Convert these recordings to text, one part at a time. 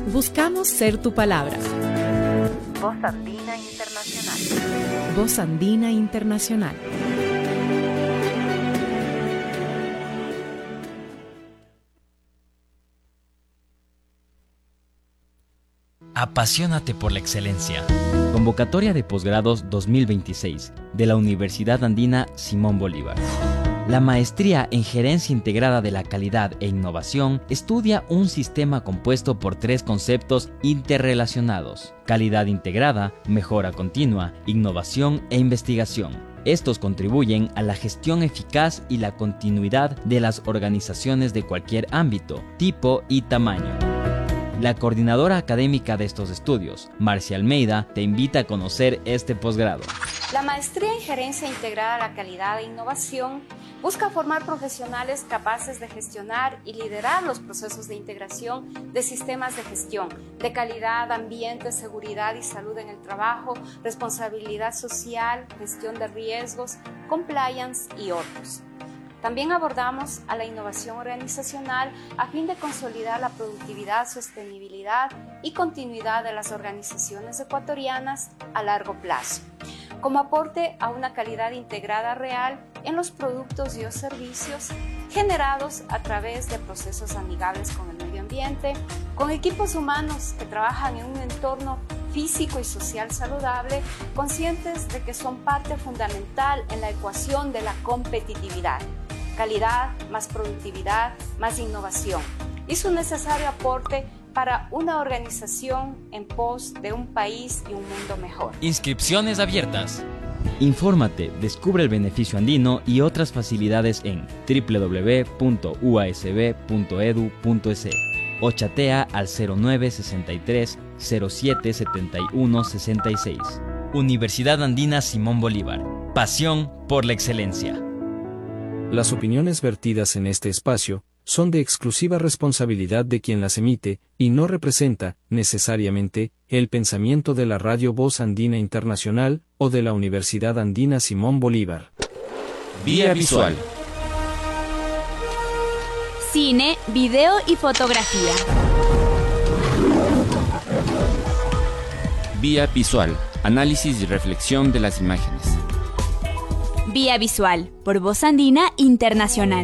Buscamos ser tu palabra. Voz Andina Internacional. Voz Andina Internacional. Apasionate por la excelencia. Convocatoria de posgrados 2026 de la Universidad Andina Simón Bolívar. La maestría en Gerencia Integrada de la Calidad e Innovación estudia un sistema compuesto por 3 conceptos interrelacionados: calidad integrada, mejora continua, innovación e investigación. Estos contribuyen a la gestión eficaz y la continuidad de las organizaciones de cualquier ámbito, tipo y tamaño. La coordinadora académica de estos estudios, Marcia Almeida, te invita a conocer este posgrado. La maestría en Gerencia Integrada a la Calidad e Innovación busca formar profesionales capaces de gestionar y liderar los procesos de integración de sistemas de gestión, de calidad, ambiente, seguridad y salud en el trabajo, responsabilidad social, gestión de riesgos, compliance y otros. También abordamos a la innovación organizacional a fin de consolidar la productividad, sostenibilidad y continuidad de las organizaciones ecuatorianas a largo plazo, como aporte a una calidad integrada real en los productos y o servicios generados a través de procesos amigables con el medio ambiente, con equipos humanos que trabajan en un entorno físico y social saludable, conscientes de que son parte fundamental en la ecuación de la competitividad. Calidad, más productividad, más innovación y su necesario aporte para una organización en pos de un país y un mundo mejor. Inscripciones abiertas. Infórmate, descubre el beneficio andino y otras facilidades en www.uasb.edu.es o chatea al 0963 07 71 66. Universidad Andina Simón Bolívar. Pasión por la excelencia. Las opiniones vertidas en este espacio son de exclusiva responsabilidad de quien las emite y no representa, necesariamente, el pensamiento de la Radio Voz Andina Internacional o de la Universidad Andina Simón Bolívar. Vía visual. Cine, video y fotografía. Vía visual. Análisis y reflexión de las imágenes. Vía visual, por Voz Andina Internacional.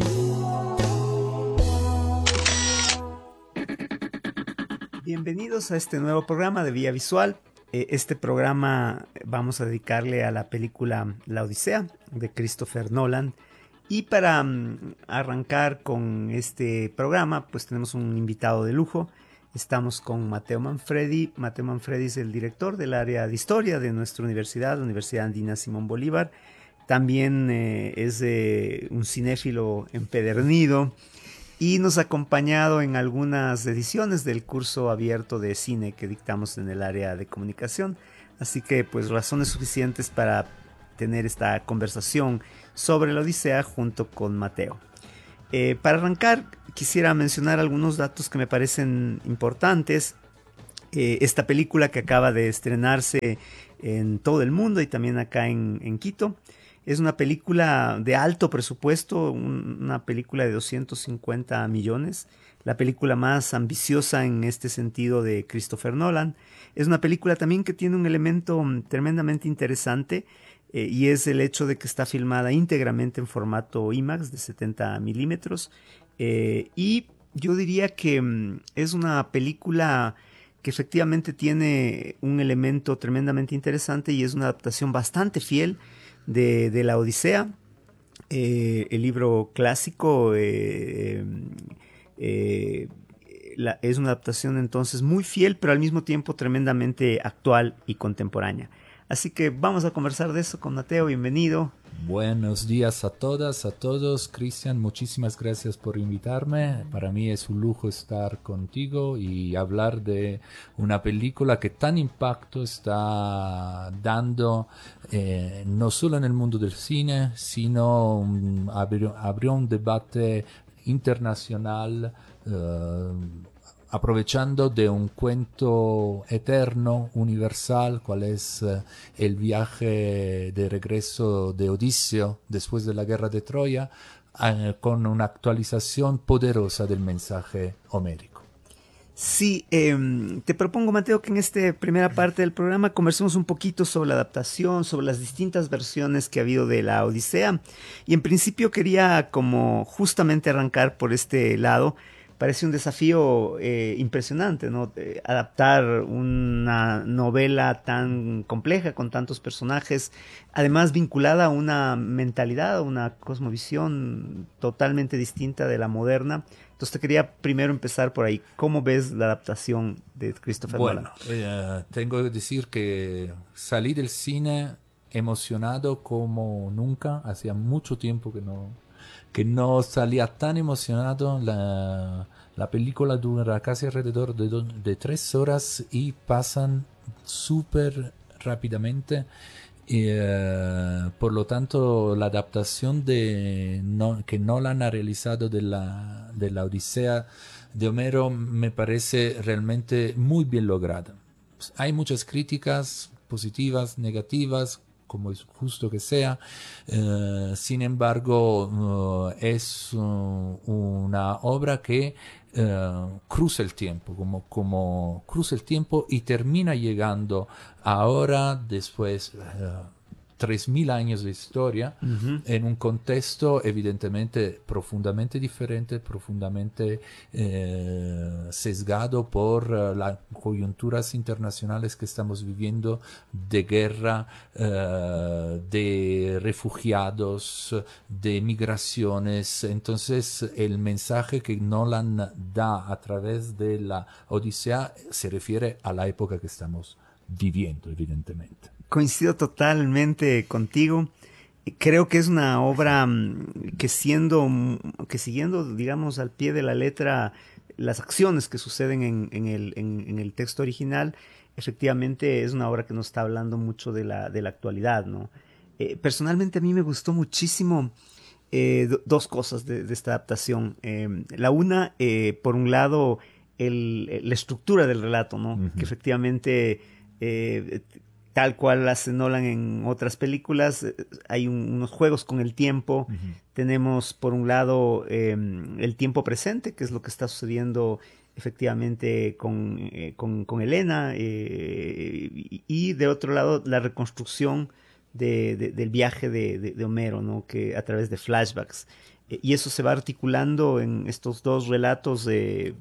Bienvenidos a este nuevo programa de Vía Visual. Este programa vamos a dedicarle a la película La Odisea de Christopher Nolan. Y para arrancar con este programa, pues tenemos un invitado de lujo. Estamos con Mateo Manfredi. Mateo Manfredi es el director del área de historia de nuestra universidad, la Universidad Andina Simón Bolívar. También es un cinéfilo empedernido y nos ha acompañado en algunas ediciones del curso abierto de cine que dictamos en el área de comunicación. Así que pues razones suficientes para tener esta conversación sobre la Odisea junto con Mateo. Para arrancar quisiera mencionar algunos datos que me parecen importantes. Esta película que acaba de estrenarse en todo el mundo y también acá en Quito. Es una película de alto presupuesto, una película de 250 millones, la película más ambiciosa en este sentido de Christopher Nolan. Es una película también que tiene un elemento tremendamente interesante y es el hecho de que está filmada íntegramente en formato IMAX de 70 milímetros. Y yo diría que es una película que efectivamente tiene un elemento tremendamente interesante y es una adaptación bastante fiel de la Odisea, el libro clásico. Es una adaptación entonces muy fiel, pero al mismo tiempo tremendamente actual y contemporánea. Así que vamos a conversar de eso con Mateo. Bienvenido. Buenos días a todas, a todos. Cristian, muchísimas gracias por invitarme. Para mí es un lujo estar contigo y hablar de una película que tan impacto está dando, no solo en el mundo del cine, sino abrió un debate internacional, aprovechando de un cuento eterno, universal, cual es el viaje de regreso de Odiseo después de la guerra de Troya, con una actualización poderosa del mensaje homérico. Sí, te propongo, Mateo, que en esta primera parte del programa conversemos un poquito sobre la adaptación, sobre las distintas versiones que ha habido de la Odisea. Y en principio quería como justamente arrancar por este lado. Parece un desafío impresionante, ¿no? Adaptar una novela tan compleja, con tantos personajes, además vinculada a una mentalidad, a una cosmovisión totalmente distinta de la moderna. Entonces te quería primero empezar por ahí. ¿Cómo ves la adaptación de Christopher Nolan? Bueno, tengo que decir que salí del cine emocionado como nunca. Hacía mucho tiempo que no salía tan emocionado. La película dura casi alrededor de 3 horas y pasan súper rápidamente. Por lo tanto, la adaptación que Nolan ha realizado de la Odisea de Homero me parece realmente muy bien lograda. Hay muchas críticas positivas, negativas, como es justo que sea. Sin embargo, es una obra que cruza el tiempo, como cruza el tiempo y termina llegando ahora, después 3000 años de historia, en un contexto evidentemente profundamente diferente, profundamente sesgado por las coyunturas internacionales que estamos viviendo, de guerra, de refugiados, de migraciones. Entonces el mensaje que Nolan da a través de la Odisea se refiere a la época que estamos viviendo, evidentemente. Coincido totalmente contigo. Creo que es una obra que siguiendo, digamos, al pie de la letra las acciones que suceden en el texto original, efectivamente es una obra que nos está hablando mucho de la actualidad, ¿no? Personalmente a mí me gustó muchísimo dos cosas de esta adaptación. La una, por un lado, la estructura del relato, ¿no? Que efectivamente tal cual hace Nolan en otras películas, hay unos juegos con el tiempo. Tenemos por un lado el tiempo presente, que es lo que está sucediendo efectivamente con Elena, y de otro lado la reconstrucción del viaje de Homero, ¿no? Que a través de flashbacks. Y eso se va articulando en estos dos relatos en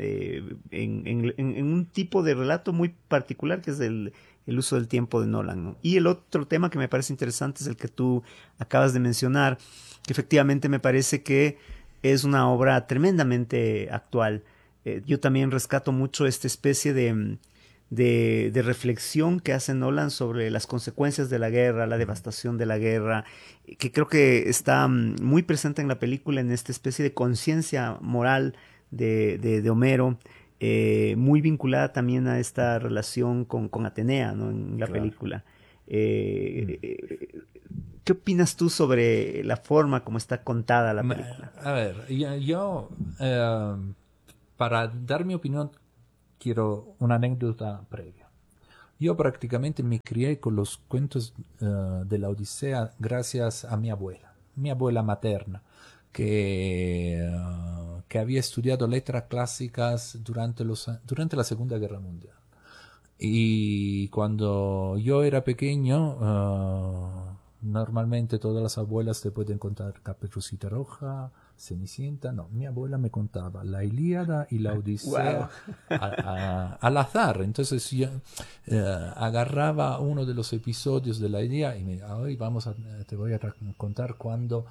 un tipo de relato muy particular, que es el uso del tiempo de Nolan, ¿no? Y el otro tema que me parece interesante es el que tú acabas de mencionar, que efectivamente me parece que es una obra tremendamente actual. Yo también rescato mucho esta especie de reflexión que hace Nolan sobre las consecuencias de la guerra, la devastación de la guerra, que creo que está muy presente en la película, en esta especie de conciencia moral de Homero, muy vinculada también a esta relación con Atenea, ¿no? En la película. ¿Qué opinas tú sobre la forma como está contada la película? A ver, yo para dar mi opinión quiero una anécdota previa. Yo prácticamente me crié con los cuentos de la Odisea gracias a mi abuela materna, que había estudiado letras clásicas durante la Segunda Guerra Mundial. Y cuando yo era pequeño, normalmente todas las abuelas te pueden contar Caperucita Roja, Cenicienta. No, mi abuela me contaba la Ilíada y la Odisea al azar. Entonces yo agarraba uno de los episodios de la Ilíada y me decía, hoy te voy a contar cuando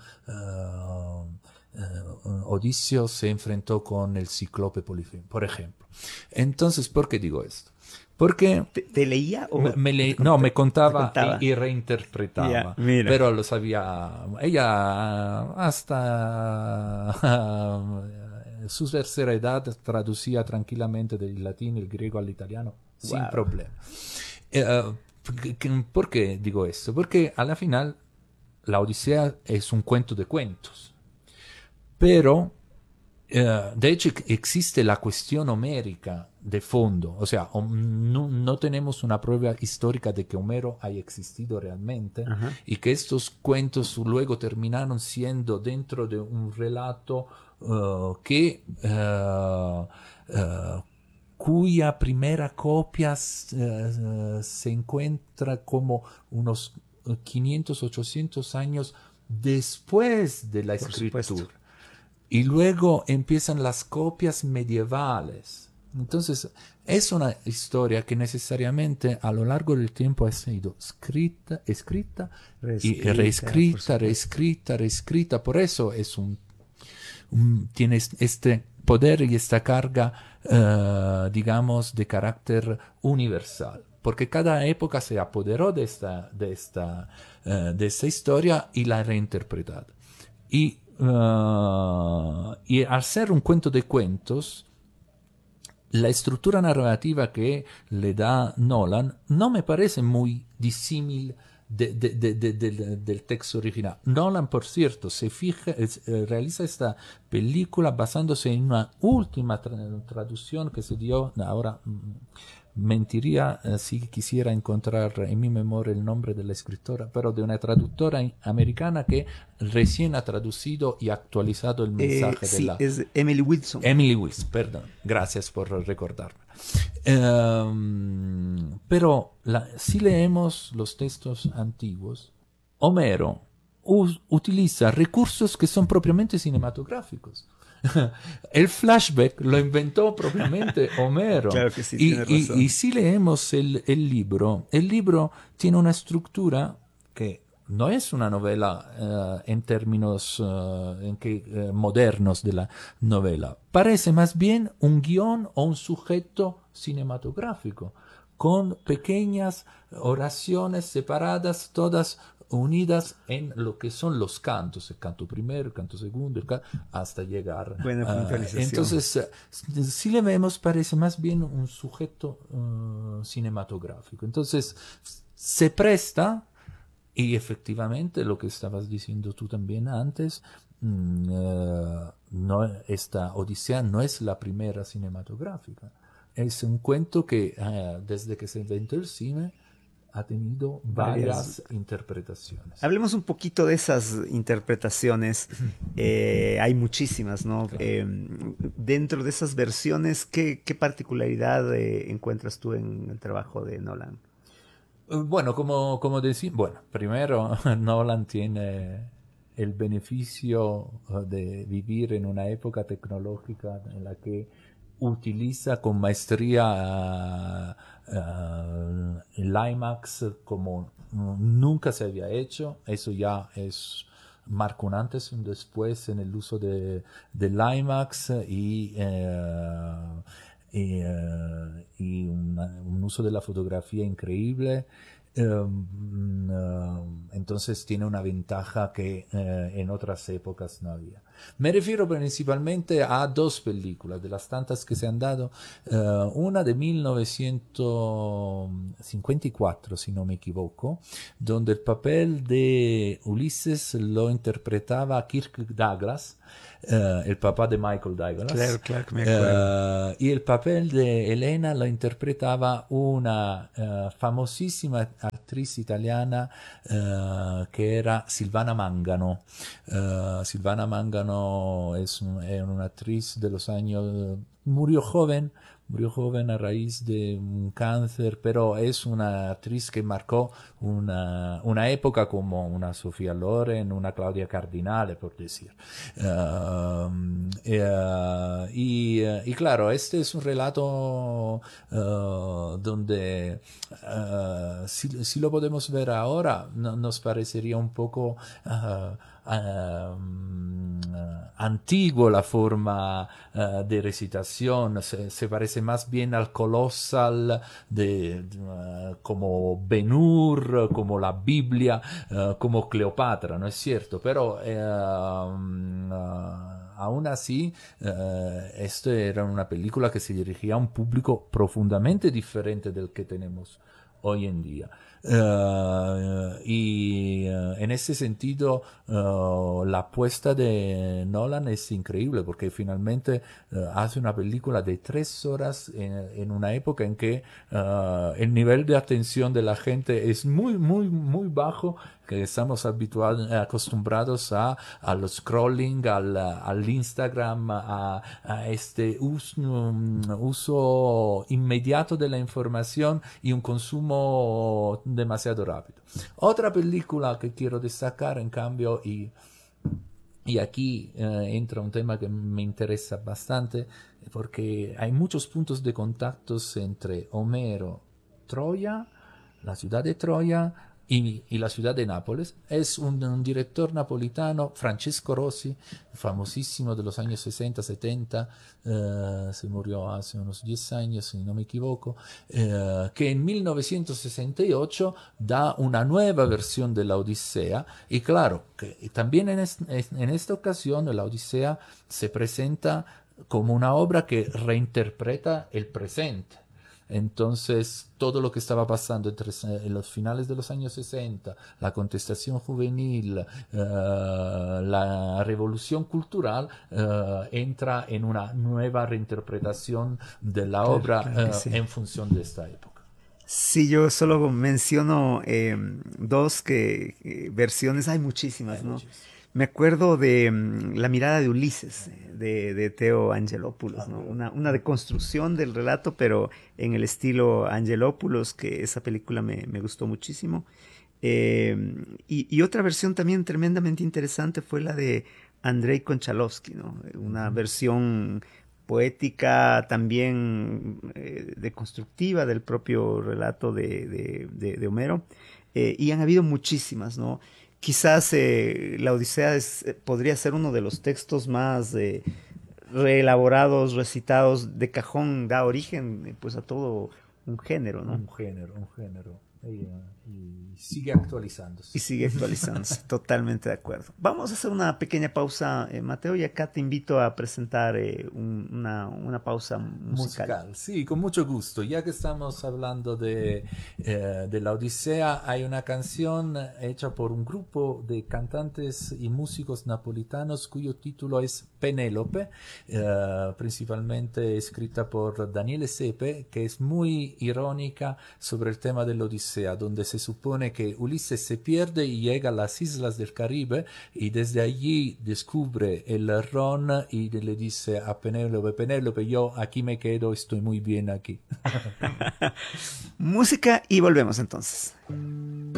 Odiseo se enfrentó con el cíclope Polifemo, por ejemplo. Entonces, ¿por qué digo esto? Porque ¿Te leía o me contaba y reinterpretaba, yeah, pero lo sabía ella hasta su tercera edad, traducía tranquilamente del latín el griego al italiano sin problema. ¿Por qué digo esto? Porque a la final la Odisea es un cuento de cuentos, pero de hecho existe la cuestión homérica de fondo, o sea, no tenemos una prueba histórica de que Homero haya existido realmente. Y que estos cuentos luego terminaron siendo dentro de un relato que cuya primera copia se encuentra como unos 500, 800 años después de la escritura. Y luego empiezan las copias medievales. Entonces, es una historia que necesariamente a lo largo del tiempo ha sido escrita y reescrita. Por eso es tiene este poder y esta carga, digamos, de carácter universal. Porque cada época se apoderó de esta historia y la ha reinterpretado. Y al ser un cuento de cuentos, la estructura narrativa que le da Nolan no me parece muy disímil del texto original. Nolan, por cierto, realiza esta película basándose en una última traducción que se dio. Ahora mentiría si quisiera encontrar en mi memoria el nombre de la escritora, pero de una traductora americana que recién ha traducido y actualizado el mensaje de la... es Emily Wilson. Emily Wilson, perdón. Gracias por recordarme. Pero si leemos los textos antiguos, Homero utiliza recursos que son propiamente cinematográficos. El flashback lo inventó propiamente Homero. Claro que sí, tiene razón. Y si leemos el libro tiene una estructura que no es una novela en términos modernos de la novela. Parece más bien un guión o un sujeto cinematográfico, con pequeñas oraciones separadas, todas unidas en lo que son los cantos, el canto primero, el canto segundo, hasta llegar. Buena puntualización. Entonces, si le vemos, parece más bien un sujeto cinematográfico. Entonces, se presta, y efectivamente, lo que estabas diciendo tú también antes, esta Odisea no es la primera cinematográfica. Es un cuento que, desde que se inventó el cine, ha tenido varias interpretaciones. Hablemos un poquito de esas interpretaciones. Hay muchísimas, ¿no? Claro. Dentro de esas versiones, ¿qué particularidad encuentras tú en el trabajo de Nolan? Bueno, como decía, primero Nolan tiene el beneficio de vivir en una época tecnológica en la que utiliza con maestría el IMAX como nunca se había hecho. Eso ya marca un antes y un después en el uso del IMAX y un uso de la fotografía increíble. Entonces tiene una ventaja que en otras épocas no había. Me refiero principalmente a dos películas de las tantas que se han dado, una de 1954, si no me equivoco, donde el papel de Ulises lo interpretaba Kirk Douglas, el papá de Michael Douglas. Claro, me acuerdo. Y el papel de Elena lo interpretaba una famosísima actriz italiana que era Silvana Mangano. Silvana Mangano era una actriz de los años... Murió joven a raíz de un cáncer, pero es una actriz que marcó una época como una Sofía Loren, una Claudia Cardinale, por decir. Y claro, este es un relato donde si lo podemos ver ahora, nos parecería un poco... antiguo la forma de recitación, se parece más bien al Colossal como Ben-Hur, como la Biblia, como Cleopatra, ¿no es cierto? Pero aún así, esto era una película que se dirigía a un público profundamente diferente del que tenemos hoy en día. Y en ese sentido la apuesta de Nolan es increíble porque finalmente hace una película de 3 horas en una época en que el nivel de atención de la gente es muy, muy, muy bajo, que estamos acostumbrados al scrolling, al Instagram, a este uso inmediato de la información y un consumo demasiado rápido. Otra película que quiero destacar, en cambio, y aquí entra un tema que me interesa bastante, porque hay muchos puntos de contacto entre Homero, Troya, la ciudad de Troya, y la ciudad de Nápoles. Es un director napolitano, Francesco Rosi, famosísimo de los años 60, 70, se murió hace unos 10 años, si no me equivoco, que en 1968 da una nueva versión de la Odisea, y claro, que también en esta ocasión la Odisea se presenta como una obra que reinterpreta el presente. Entonces, todo lo que estaba pasando en los finales de los años 60, la contestación juvenil, la revolución cultural, entra en una nueva reinterpretación de la obra en función de esta época. Sí, yo solo menciono dos versiones, hay muchísimas, ¿no? Me acuerdo de La mirada de Ulises, de Theo Angelopoulos, ¿no? Una deconstrucción del relato, pero en el estilo Angelopoulos, que esa película me gustó muchísimo. Y otra versión también tremendamente interesante fue la de Andrei Konchalovsky, ¿no? Una versión poética, también deconstructiva del propio relato de Homero. Y han habido muchísimas, ¿no? Quizás la Odisea podría ser uno de los textos más reelaborados, recitados de cajón, da origen pues a todo un género, ¿no? Un género. Y sigue actualizándose. Y sigue actualizándose, totalmente de acuerdo. Vamos a hacer una pequeña pausa, Mateo, y acá te invito a presentar una pausa musical. Sí, con mucho gusto. Ya que estamos hablando de la Odisea, hay una canción hecha por un grupo de cantantes y músicos napolitanos cuyo título es Penélope, principalmente escrita por Daniele Sepe, que es muy irónica sobre el tema de la Odisea, donde se supone que Ulises se pierde y llega a las islas del Caribe y desde allí descubre el ron y le dice a Penélope: Penélope, yo aquí me quedo, estoy muy bien aquí. Música y volvemos entonces.